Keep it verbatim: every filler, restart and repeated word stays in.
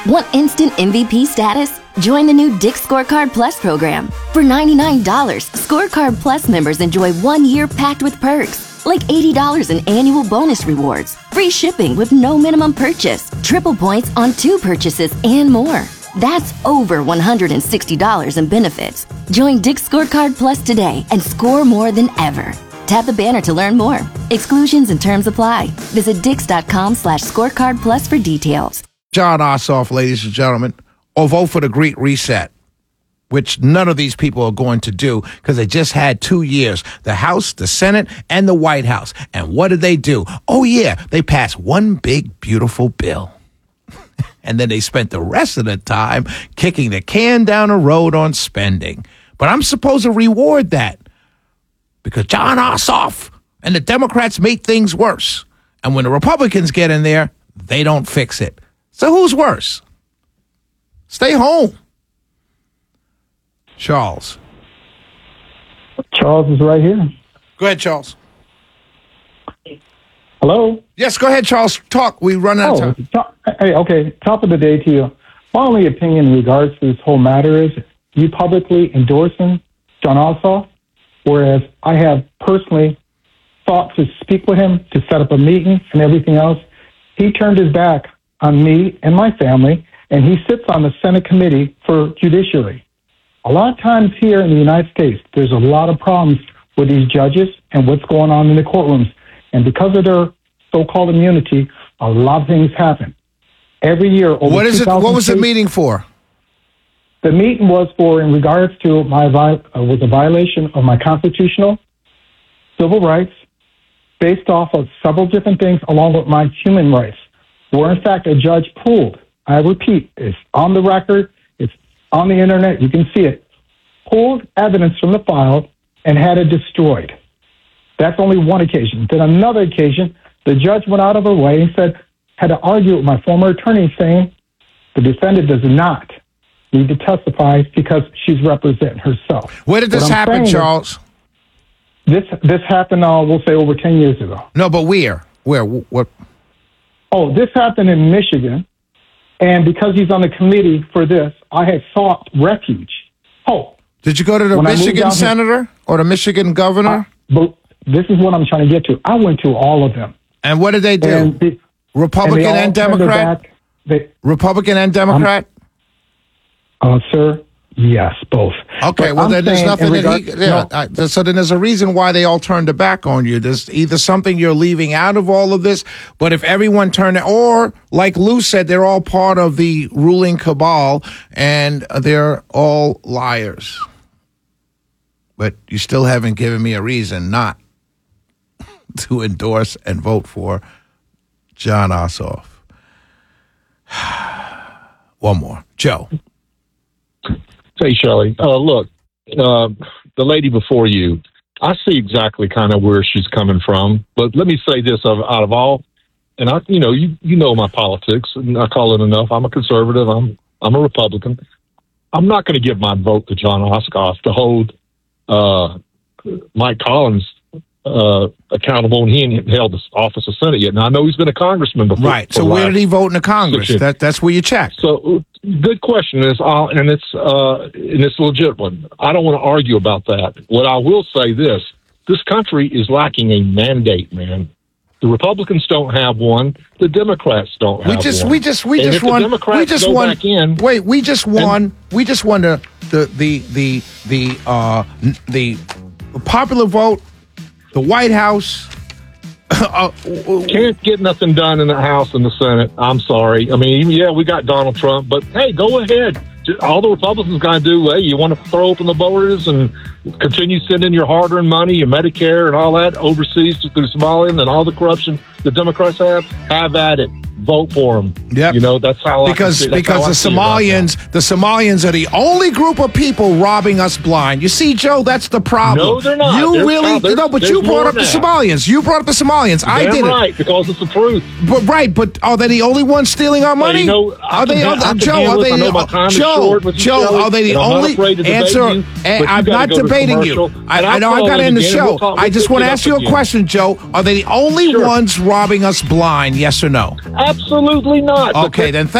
Want instant M V P status? Join the new Dick's Scorecard Plus program. For ninety-nine dollars, Scorecard Plus members enjoy one year packed with perks, like eighty dollars in annual bonus rewards, free shipping with no minimum purchase, triple points on two purchases, and more. That's over one hundred sixty dollars in benefits. Join Dick's Scorecard Plus today and score more than ever. Tap the banner to learn more. Exclusions and terms apply. Visit dix.com slash scorecard plus for details. Jon Ossoff, ladies and gentlemen, or vote for the Great Reset, which none of these people are going to do because they just had two years, the House, the Senate, and the White House. And what did they do? Oh, yeah, they passed one big, beautiful bill. And then they spent the rest of the time kicking the can down the road on spending. But I'm supposed to reward that because Jon Ossoff and the Democrats make things worse. And when the Republicans get in there, they don't fix it. So who's worse? Stay home. Charles. Charles is right here. Go ahead, Charles. Hello? Yes, go ahead, Charles. Talk. We run out Oh, of time. top, hey, okay. Top of the day to you. My only opinion in regards to this whole matter is you publicly endorsing Jon Ossoff, whereas I have personally thought to speak with him to set up a meeting and everything else. He turned his back on me and my family, and he sits on the Senate Committee for Judiciary. A lot of times here in the United States, there's a lot of problems with these judges and what's going on in the courtrooms. And because of their so-called immunity, a lot of things happen. Every year, over What is it? What was the cases, meeting for? The meeting was for, in regards to my vi- uh, was a violation of my constitutional civil rights, based off of several different things, along with my human rights, where in fact a judge pulled. I repeat, it's on the record, it's on the internet, you can see it. Pulled evidence from the file and had it destroyed. That's only one occasion. Then another occasion, the judge went out of her way and said, had to argue with my former attorney saying the defendant does not need to testify because she's representing herself. Where did this What I'm happen, saying is, Charles? This this happened, uh, we'll say, over ten years ago. No, but where? Where? Wh- What? Oh, this happened in Michigan, and because he's on the committee for this, I had sought refuge. Oh, Did you go to the When I moved Michigan down here- senator or the Michigan governor? but this is what I'm trying to get to. I went to all of them. and what did they do? And the, Republican and, they all and turned their Democrat? back. They, Republican and Democrat? uh, sir, yes, both. Okay, But well, I'm then there's saying nothing in that he. regard- Yeah, no, I, so then there's a reason why they all turned their back on you. There's either something you're leaving out of all of this, but if everyone turned it, or like Lou said, they're all part of the ruling cabal and they're all liars. But you still haven't given me a reason not to endorse and vote for Jon Ossoff. One more. Joe. Hey, Shelley. Uh, look, uh, the lady before you, I see exactly kind of where she's coming from. But let me say this: of, out of all, and I, you know, you you know my politics, and I call it enough. I'm a conservative. I'm I'm a Republican. I'm not going to give my vote to Jon Ossoff to hold uh, Mike Collins uh, accountable, and he ain't held the office of Senate yet. Now I know he's been a congressman before. Right. So where did he vote in the Congress? six years. That that's where you check. So, good question. Is uh, and it's uh, and it's a legit one. I don't want to argue about that. What I will say this: this country is lacking a mandate, man. The Republicans don't have one. The Democrats don't have We just, one. we just, we And just if the won. Democrats We just go won. back in, wait, we just won. We just won the the the the the uh n- the popular vote, the White House. uh, can't get nothing done in the House and the Senate. I'm sorry. I mean, yeah, we got Donald Trump, but hey, go ahead. Just- All the Republicans got to do, hey, you want to throw open the borders and continue sending your hard-earned money, your Medicare and all that overseas through Somalia and all the corruption the Democrats have, have at it. Vote for them. Yep. You know, that's how because I can see, that's because how I the see it right now. Somalians the Somalians are the only group of people robbing us blind. You see, Joe, that's the problem. No, they're not. You There's- really there's- no, but there's you brought more up the than that. Somalians. You brought up the Somalians. I Damn did right, because it's the truth. it. But right, but are they the only ones stealing our money? you know, I are they? can- Are, I can Joe, handle are this. they? I know my time is Joe, short with you, Joe, Shelley, are they the and I'm not only afraid to debate answer? you, and but you I'm gotta not go to debating you. commercial, I, and I I'll know I call got in in the again. show. We'll talk- I we'll just pick want it to up ask you a again. question, Joe. Are they the only Sure. ones robbing us blind? Yes or no? Absolutely not. Okay, then.